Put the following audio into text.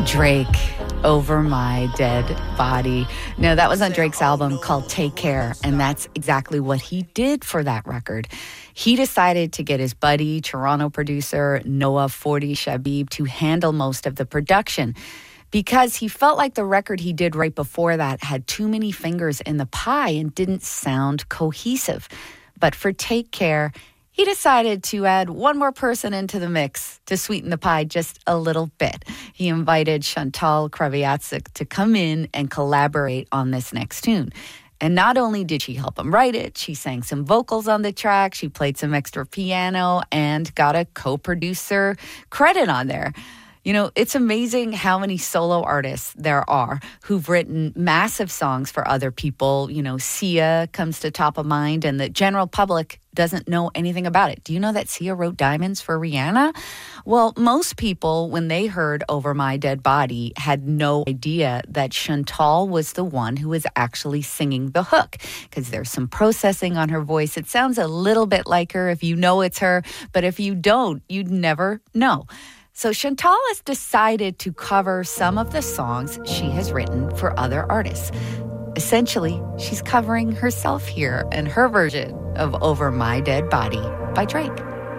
Drake, Over My Dead Body. No, that was on Drake's album called Take Care, and that's exactly what he did for that record. He decided to get his buddy, Toronto producer Noah 40 Shabib, to handle most of the production because he felt like the record he did right before that had too many fingers in the pie and didn't sound cohesive. But for Take Care, he decided to add one more person into the mix to sweeten the pie just a little bit. He invited Chantal Kreviazuk to come in and collaborate on this next tune. And not only did she help him write it, she sang some vocals on the track, she played some extra piano, and got a co-producer credit on there. You know, it's amazing how many solo artists there are who've written massive songs for other people. You know, Sia comes to top of mind, and the general public doesn't know anything about it. Do you know that Sia wrote Diamonds for Rihanna? Well, most people, when they heard Over My Dead Body, had no idea that Chantal was the one who was actually singing the hook, because there's some processing on her voice. It sounds a little bit like her if you know it's her, but if you don't, you'd never know. So Chantal has decided to cover some of the songs she has written for other artists. Essentially, she's covering herself here and her version of Over My Dead Body by Drake.